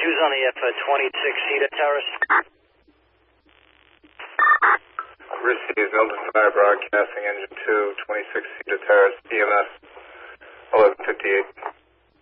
Who's on the F-26 Terrace? Receives Milton Fire Broadcasting Engine 2, 26 Terrace, EMS 1158.